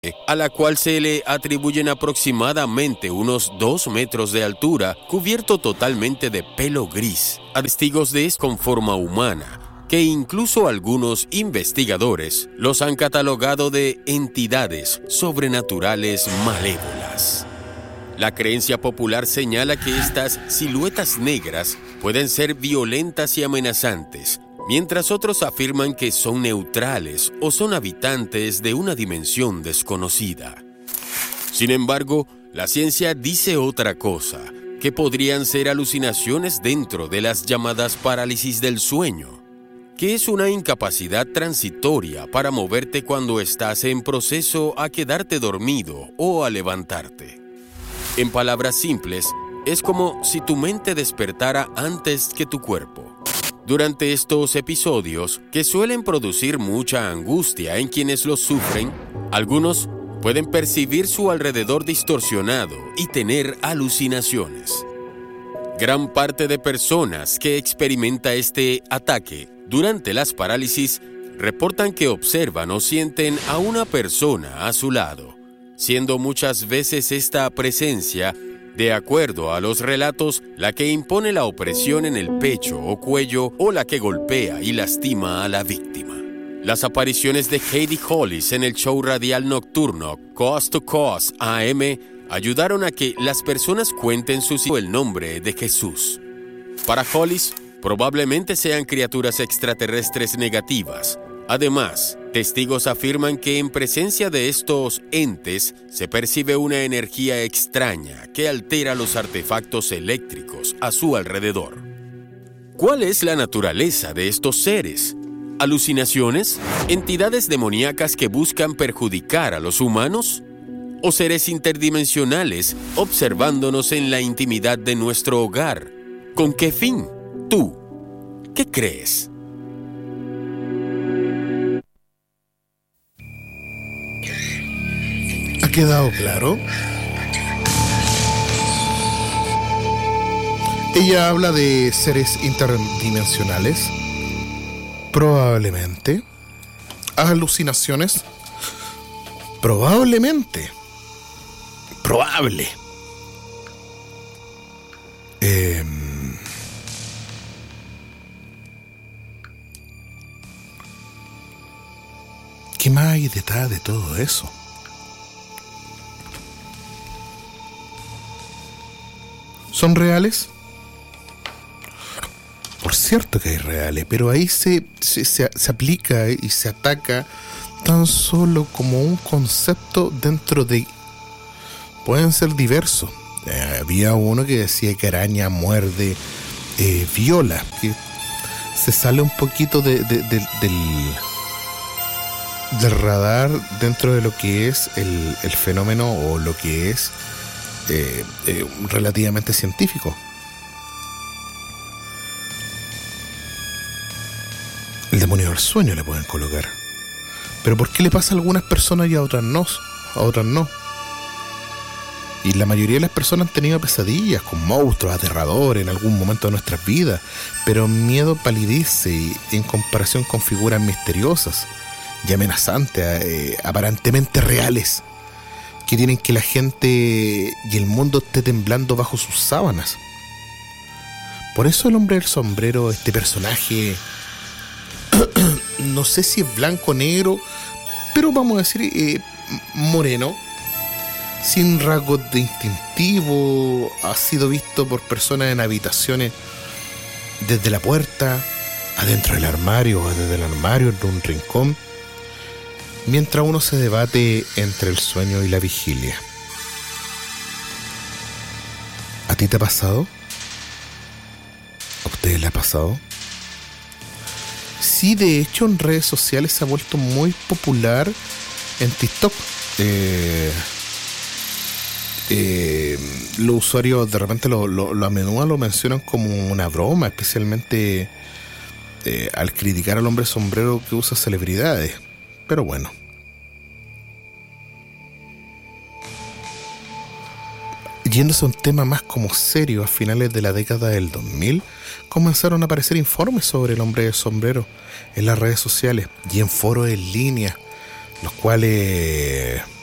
a la cual se le atribuyen aproximadamente unos 2 metros de altura, cubierto totalmente de pelo gris, a testigos de con forma humana, que incluso algunos investigadores los han catalogado de entidades sobrenaturales malévolas. La creencia popular señala que estas siluetas negras pueden ser violentas y amenazantes, mientras otros afirman que son neutrales o son habitantes de una dimensión desconocida. Sin embargo, la ciencia dice otra cosa, que podrían ser alucinaciones dentro de las llamadas parálisis del sueño, que es una incapacidad transitoria para moverte cuando estás en proceso a quedarte dormido o a levantarte. En palabras simples, es como si tu mente despertara antes que tu cuerpo. Durante estos episodios, que suelen producir mucha angustia en quienes los sufren, algunos pueden percibir su alrededor distorsionado y tener alucinaciones. Gran parte de personas que experimenta este ataque durante las parálisis reportan que observan o sienten a una persona a su lado, siendo muchas veces esta presencia, de acuerdo a los relatos, la que impone la opresión en el pecho o cuello o la que golpea y lastima a la víctima. Las apariciones de Katie Hollis en el show radial nocturno Coast to Coast AM ayudaron a que las personas cuenten el nombre de Jesús. Para Hollis, probablemente sean criaturas extraterrestres negativas. Además, testigos afirman que en presencia de estos entes se percibe una energía extraña que altera los artefactos eléctricos a su alrededor. ¿Cuál es la naturaleza de estos seres? ¿Alucinaciones? ¿Entidades demoníacas que buscan perjudicar a los humanos? ¿O seres interdimensionales observándonos en la intimidad de nuestro hogar? ¿Con qué fin? ¿Tú qué crees? ¿Ha quedado claro? Ella habla de seres interdimensionales, probablemente, alucinaciones, probablemente, probable. ¿Qué más hay detrás de todo eso? ¿Son reales? Por cierto que hay reales, pero ahí se aplica y se ataca tan solo como un concepto dentro de... Pueden ser diversos. Había uno que decía que araña muerde, viola, que se sale un poquito del radar dentro de lo que es el fenómeno o lo que es relativamente científico. El demonio del sueño le pueden colocar. Pero ¿por qué le pasa a algunas personas y a otras no? Y la mayoría de las personas han tenido pesadillas con monstruos aterradores en algún momento de nuestras vidas, pero miedo palidece en comparación con figuras misteriosas y amenazantes, aparentemente reales, que tienen que la gente y el mundo esté temblando bajo sus sábanas. Por eso el hombre del sombrero, este personaje, no sé si es blanco o negro, pero vamos a decir moreno, sin rasgos de instintivo, ha sido visto por personas en habitaciones desde la puerta, adentro del armario o desde el armario en un rincón, mientras uno se debate entre el sueño y la vigilia. ¿A ti te ha pasado? ¿A ustedes le ha pasado? Sí, de hecho en redes sociales se ha vuelto muy popular en TikTok. Los usuarios de repente a menudo lo mencionan como una broma, especialmente al criticar al hombre sombrero que usa celebridades. Pero bueno. Yéndose a un tema más como serio, a finales de la década del 2000 comenzaron a aparecer informes sobre el hombre de sombrero en las redes sociales y en foros en línea, los cuales